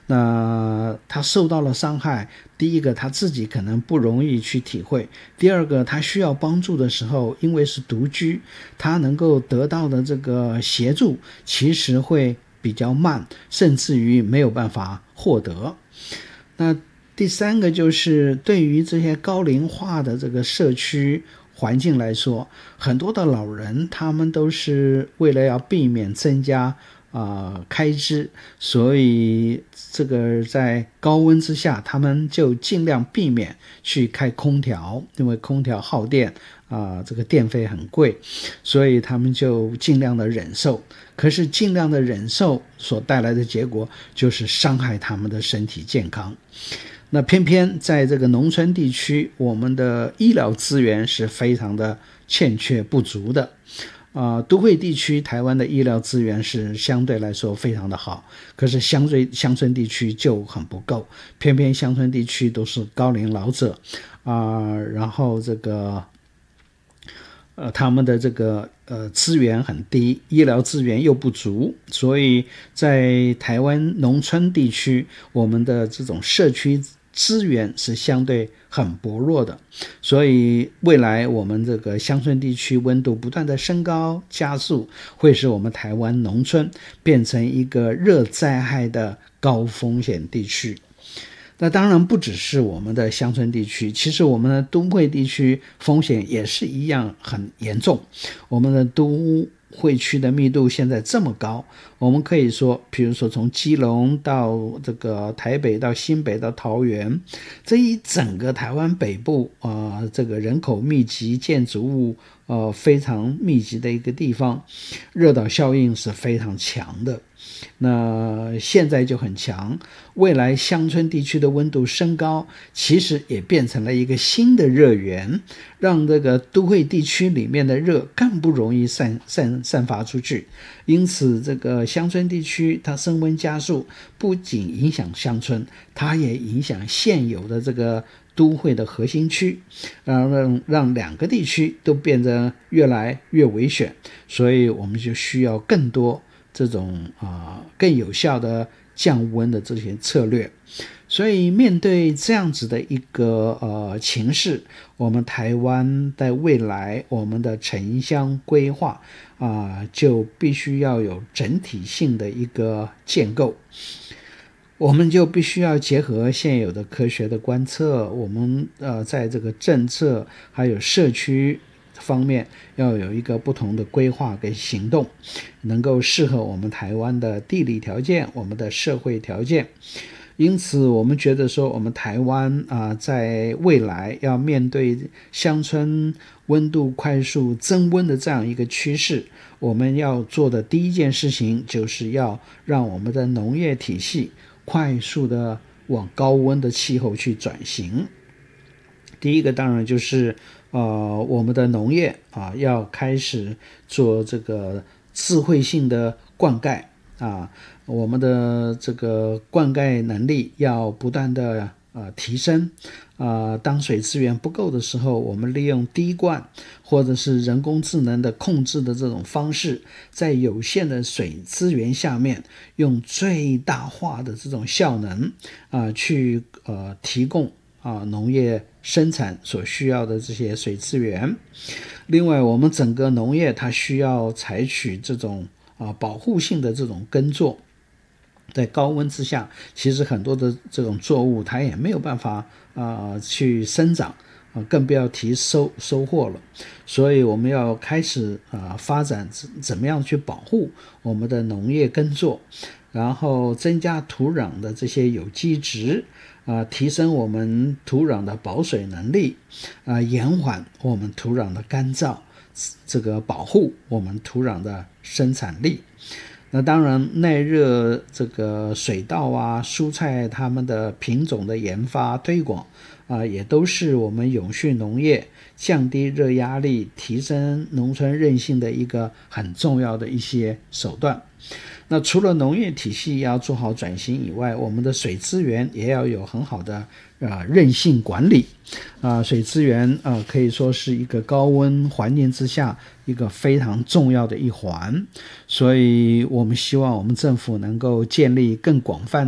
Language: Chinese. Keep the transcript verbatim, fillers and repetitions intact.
那他受到了伤害，第一个他自己可能不容易去体会，第二个他需要帮助的时候，因为是独居，他能够得到的这个协助其实会比较慢，甚至于没有办法获得。那第三个就是对于这些高龄化的这个社区环境来说，很多的老人他们都是为了要避免增加啊、呃、开支，所以这个在高温之下他们就尽量避免去开空调，因为空调耗电啊、呃，这个电费很贵，所以他们就尽量的忍受。可是尽量的忍受所带来的结果就是伤害他们的身体健康。那偏偏在这个农村地区，我们的医疗资源是非常的欠缺不足的。啊、呃，都会地区台湾的医疗资源是相对来说非常的好，可是相对乡村地区就很不够，偏偏乡村地区都是高龄老者啊、呃，然后这个呃他们的这个呃资源很低，医疗资源又不足，所以在台湾农村地区，我们的这种社区资源是相对很薄弱的，所以未来我们这个乡村地区温度不断的升高加速，会使我们台湾农村变成一个热灾害的高风险地区。那当然不只是我们的乡村地区，其实我们的都会地区风险也是一样很严重。我们的都会区的密度现在这么高，我们可以说比如说从基隆到这个台北到新北到桃园，这一整个台湾北部啊、呃，这个人口密集建筑物呃非常密集的一个地方，热岛效应是非常强的。那现在就很强，未来乡村地区的温度升高，其实也变成了一个新的热源，让这个都会地区里面的热更不容易散散散发出去。因此这个乡村地区它升温加速，不仅影响乡村，它也影响现有的这个都会的核心区，让让两个地区都变得越来越危险，所以我们就需要更多这种啊、呃、更有效的降温的这些策略。所以面对这样子的一个呃情势，我们台湾在未来我们的城乡规划啊、呃，就必须要有整体性的一个建构。我们就必须要结合现有的科学的观测，我们呃在这个政策还有社区方面要有一个不同的规划跟行动，能够适合我们台湾的地理条件，我们的社会条件。因此我们觉得说我们台湾啊、呃，在未来要面对乡村温度快速增温的这样一个趋势，我们要做的第一件事情就是要让我们的农业体系快速的往高温的气候去转型。第一个当然就是呃，我们的农业啊，要开始做这个智慧性的灌溉啊，我们的这个灌溉能力要不断的呃提升啊、呃，当水资源不够的时候，我们利用滴灌或者是人工智能的控制的这种方式，在有限的水资源下面，用最大化的这种效能啊、呃，去呃提供啊农业生产所需要的这些水资源。另外，我们整个农业它需要采取这种啊保护性的这种耕作。在高温之下，其实很多的这种作物它也没有办法啊、呃、去生长啊，更不要提收收获了。所以我们要开始啊、呃、发展怎么样去保护我们的农业耕作，然后增加土壤的这些有机质啊、呃，提升我们土壤的保水能力啊、呃，延缓我们土壤的干燥，这个保护我们土壤的生产力。那当然耐热这个水稻啊蔬菜它们的品种的研发推广啊、呃，也都是我们永续农业降低热压力提升农村韧性的一个很重要的一些手段。那除了农业体系要做好转型以外，我们的水资源也要有很好的呃韧性管理啊、呃，水资源呃可以说是一个高温环境之下一个非常重要的一环，所以我们希望我们政府能够建立更广泛